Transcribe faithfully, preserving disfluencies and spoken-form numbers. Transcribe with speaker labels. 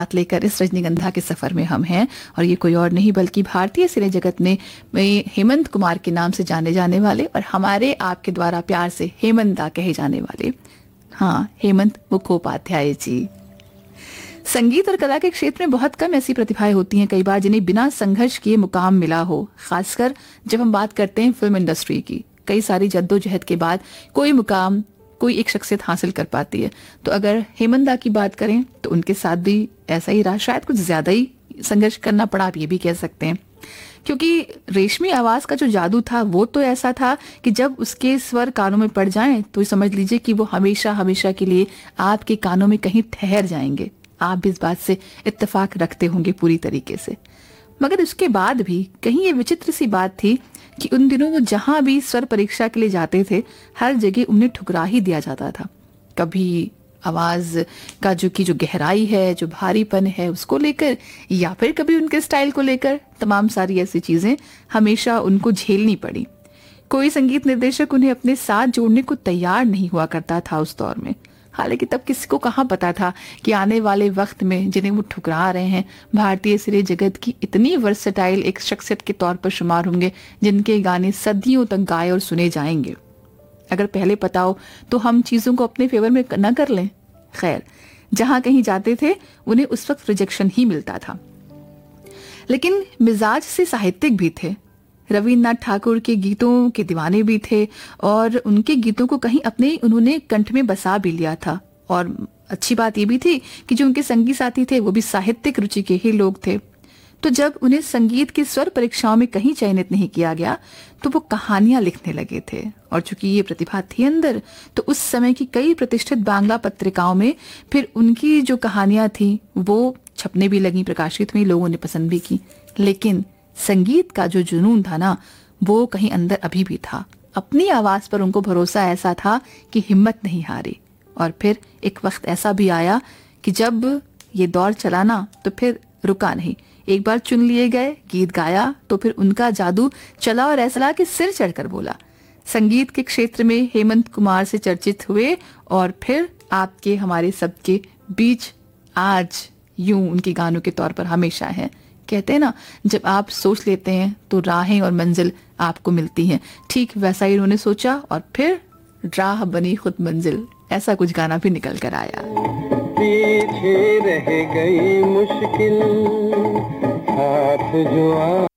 Speaker 1: साथ लेकर इस रजनीगंधा के सफर में हम हैं, और ये कोई और नहीं बल्कि भारतीय सिने जगत में हेमंत कुमार के नाम से जाने जाने वाले और हमारे आपके द्वारा प्यार से हेमंता कहे जाने वाले, हाँ, हेमंत मुखोपाध्याय जी। संगीत और कला के क्षेत्र में बहुत कम ऐसी प्रतिभाएं होती हैं कई बार जिन्हें बिना संघर्ष किए मुकाम मिला हो, खासकर जब हम बात करते हैं फिल्म इंडस्ट्री की। कई सारी जद्दोजहद के बाद कोई मुकाम, कोई एक शख्सियत हासिल कर पाती है। तो अगर हेमंता की बात करें तो उनके साथ भी ऐसा ही रहा, शायद कुछ ज्यादा ही संघर्ष करना पड़ा, आप ये भी कह सकते हैं, क्योंकि रेशमी आवाज का जो जादू था वो तो ऐसा था कि जब उसके स्वर कानों में पड़ जाएं तो समझ लीजिए कि वो हमेशा हमेशा के लिए आपके कानों में कहीं ठहर जाएंगे। आप भी इस बात से इत्तेफाक रखते होंगे पूरी तरीके से। मगर उसके बाद भी कहीं ये विचित्र सी बात थी कि उन दिनों वो जहां भी स्वर परीक्षा के लिए जाते थे हर जगह उन्हें ठुकरा ही दिया जाता था। कभी आवाज का जो की जो गहराई है, जो भारीपन है उसको लेकर, या फिर कभी उनके स्टाइल को लेकर, तमाम सारी ऐसी चीजें हमेशा उनको झेलनी पड़ी। कोई संगीत निर्देशक उन्हें अपने साथ जोड़ने को तैयार नहीं हुआ करता था उस दौर में। हालांकि तब किसी को कहाँ पता था कि आने वाले वक्त में जिन्हें वो ठुकरा रहे हैं भारतीय सिने जगत की इतनी वर्सेटाइल एक शख्सियत के तौर पर शुमार होंगे जिनके गाने सदियों तक गाए और सुने जाएंगे। अगर पहले पता हो तो हम चीजों को अपने फेवर में न कर लें। खैर, जहां कहीं जाते थे उन्हें उस वक्त रिजेक्शन ही मिलता था, लेकिन मिजाज से साहित्यिक भी थे। रविन्द्रनाथ ठाकुर के गीतों के दीवाने भी थे और उनके गीतों को कहीं अपने उन्होंने कंठ में बसा भी लिया था। और अच्छी बात ये भी थी कि जो उनके संगी साथी थे वो भी साहित्यिक रुचि के ही लोग थे। तो जब उन्हें संगीत की स्वर परीक्षाओं में कहीं चयनित नहीं किया गया तो वो कहानियां लिखने लगे थे। और चूंकि ये प्रतिभा थी अंदर, तो उस समय की कई प्रतिष्ठित बांग्ला पत्रिकाओं में फिर उनकी जो कहानियां थी वो छपने भी लगी, प्रकाशित हुई, लोगों ने पसंद भी की। लेकिन संगीत का जो जुनून था ना, वो कहीं अंदर अभी भी था। अपनी आवाज पर उनको भरोसा ऐसा था कि हिम्मत नहीं हारी। और फिर एक वक्त ऐसा भी आया कि जब ये दौर चला ना तो फिर रुका नहीं। एक बार चुन लिए गए, गीत गाया तो फिर उनका जादू चला और ऐसा कि सिर चढ़कर बोला। संगीत के क्षेत्र में हेमंत कुमार से चर्चित हुए और फिर आपके हमारे सबके बीच आज यूं उनके गानों के तौर पर हमेशा है। कहते हैं ना, जब आप सोच लेते हैं तो राहें और मंजिल आपको मिलती हैं। ठीक वैसा ही उन्होंने सोचा और फिर राह बनी खुद मंजिल, ऐसा कुछ गाना भी निकल कर आया।
Speaker 2: पीछे रह गई मुश्किल, हाथ जो